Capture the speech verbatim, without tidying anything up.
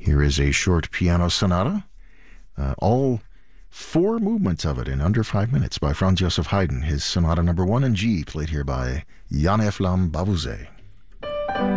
Here is a short piano sonata, uh, all four movements of it in under five minutes by Franz Joseph Haydn, his sonata number one in G, played here by Jan Eflam Bavuzet.